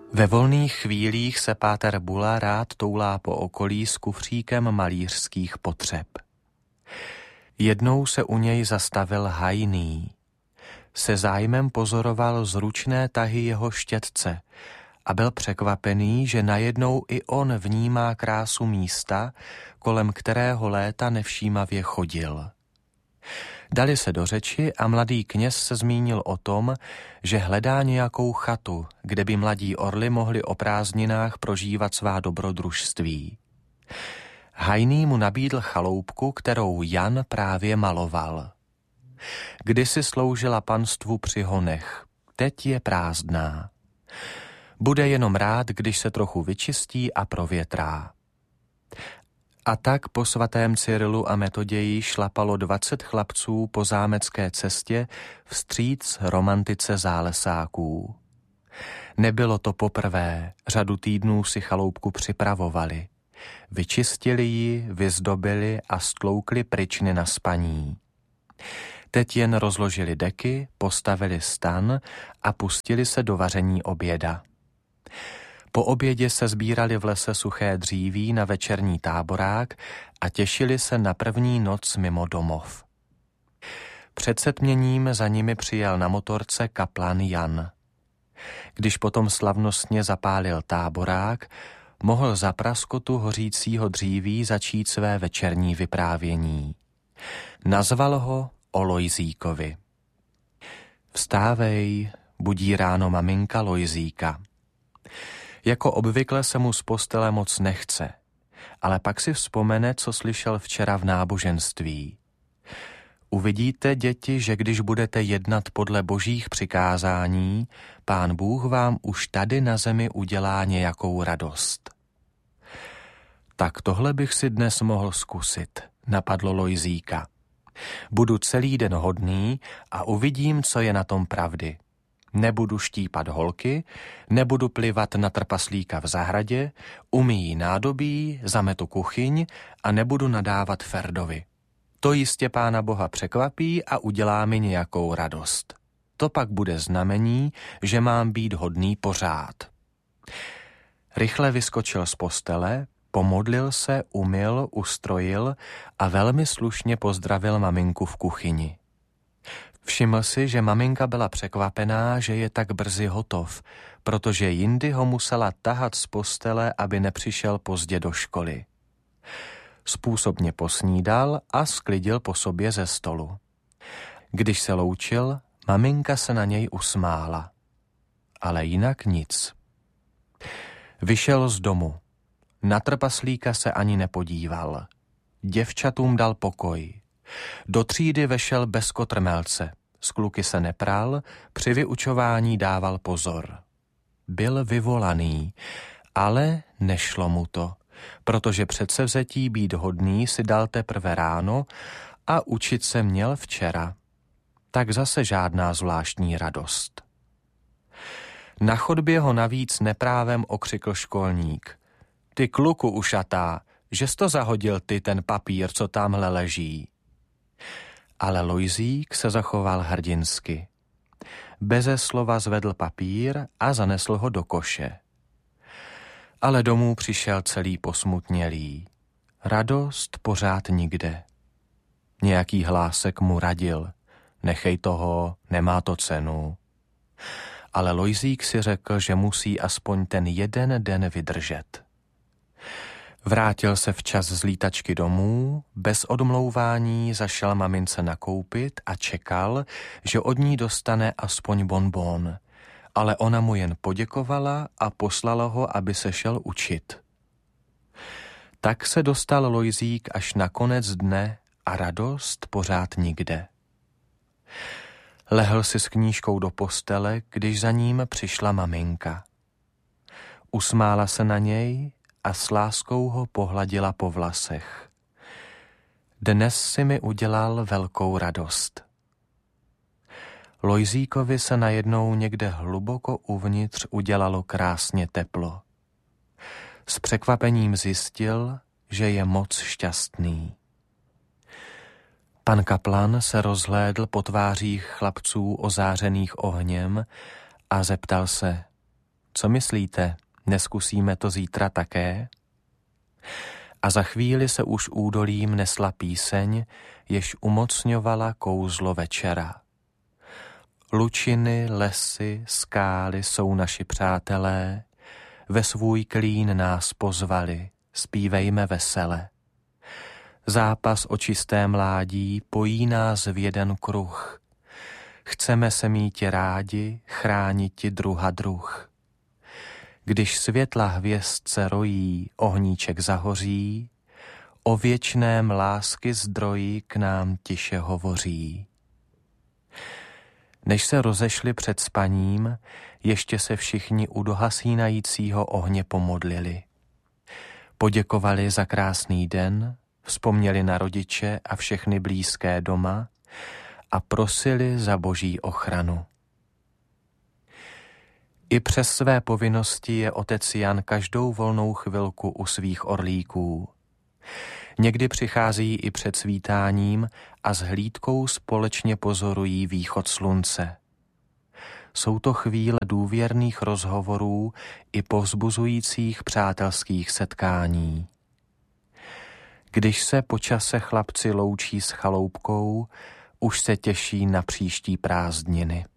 Ve volných chvílích se páter Bula rád toulá po okolí s kufříkem malířských potřeb. Jednou se u něj zastavil hajný. Se zájmem pozoroval zručné tahy jeho štětce a byl překvapený, že najednou i on vnímá krásu místa, kolem kterého léta nevšímavě chodil. Dali se do řeči a mladý kněz se zmínil o tom, že hledá nějakou chatu, kde by mladí orli mohli o prázdninách prožívat svá dobrodružství. Hajný mu nabídl chaloupku, kterou Jan právě maloval. Kdysi sloužila panstvu při honech, teď je prázdná. Bude jenom rád, když se trochu vyčistí a provětrá. A tak po svatém Cyrilu a Metoději šlapalo 20 chlapců po zámecké cestě vstříc romantice zálesáků. Nebylo to poprvé, řadu týdnů si chaloupku připravovali. Vyčistili ji, vyzdobili a stloukli pryčny na spaní. Teď jen rozložili deky, postavili stan a pustili se do vaření oběda. Po obědě se sbírali v lese suché dříví na večerní táborák a těšili se na první noc mimo domov. Před setměním za nimi přijel na motorce kaplan Jan. Když potom slavnostně zapálil táborák, mohl za praskotu hořícího dříví začít své večerní vyprávění. Nazval ho o Lojzíkovi. Vstávej, budí ráno maminka Lojzíka. Jako obvykle se mu z postele moc nechce, ale pak si vzpomene, co slyšel včera v náboženství. Uvidíte, děti, že když budete jednat podle božích přikázání, Pán Bůh vám už tady na zemi udělá nějakou radost. Tak tohle bych si dnes mohl zkusit, napadlo Lojzíka. Budu celý den hodný a uvidím, co je na tom pravdy. Nebudu štípat holky, nebudu plivat na trpaslíka v zahradě, umyjí nádobí, zametu kuchyň a nebudu nadávat Ferdovi. To jistě Pána Boha překvapí a udělá mi nějakou radost. To pak bude znamení, že mám být hodný pořád. Rychle vyskočil z postele, pomodlil se, umyl, ustrojil a velmi slušně pozdravil maminku v kuchyni. Všiml si, že maminka byla překvapená, že je tak brzy hotov, protože jindy ho musela tahat z postele, aby nepřišel pozdě do školy. Způsobně posnídal a sklidil po sobě ze stolu. Když se loučil, maminka se na něj usmála. Ale jinak nic. Vyšel z domu. Na trpaslíka se ani nepodíval. Děvčatům dal pokoj. Do třídy vešel bez kotrmelce. S kluky se nepral, při vyučování dával pozor. Byl vyvolaný, ale nešlo mu to, protože předsevzetí být hodný si dal teprve ráno a učit se měl včera. Tak zase žádná zvláštní radost. Na chodbě ho navíc neprávem okřikl školník. Ty kluku ušatá, že jsi to zahodil ty ten papír, co tamhle leží. Ale Lojzík se zachoval hrdinsky. Beze slova zvedl papír a zanesl ho do koše. Ale domů přišel celý posmutnělý. Radost pořád nikde. Nějaký hlásek mu radil. Nechej toho, nemá to cenu. Ale Lojzík si řekl, že musí aspoň ten jeden den vydržet. Vrátil se včas z lítačky domů, bez odmlouvání zašel mamince nakoupit a čekal, že od ní dostane aspoň bonbon, ale ona mu jen poděkovala a poslala ho, aby se šel učit. Tak se dostal Lojzík až na konec dne a radost pořád nikde. Lehl si s knížkou do postele, když za ním přišla maminka. Usmála se na něj a s láskou ho pohladila po vlasech. Dnes si mi udělal velkou radost. Lojzíkovi se najednou někde hluboko uvnitř udělalo krásně teplo. S překvapením zjistil, že je moc šťastný. Pan kaplan se rozhlédl po tvářích chlapců ozářených ohněm a zeptal se, Co myslíte, neskusíme to zítra také? A za chvíli se už údolím nesla píseň, jež umocňovala kouzlo večera. Lučiny, lesy, skály jsou naši přátelé, ve svůj klín nás pozvali, zpívejme vesele. Zápas o čisté mládí pojí nás v jeden kruh. Chceme se míti rádi, chrániti druha druh. Když světla hvězdce rojí, ohníček zahoří, o věčném lásky zdroji k nám tiše hovoří. Než se rozešli před spaním, ještě se všichni u dohasínajícího ohně pomodlili. Poděkovali za krásný den, vzpomněli na rodiče a všechny blízké doma a prosili za Boží ochranu. I přes své povinnosti je otec Jan každou volnou chvilku u svých orlíků. Někdy přichází i před svítáním a s hlídkou společně pozorují východ slunce. Jsou to chvíle důvěrných rozhovorů i povzbuzujících přátelských setkání. Když se po čase chlapci loučí s chaloupkou, už se těší na příští prázdniny.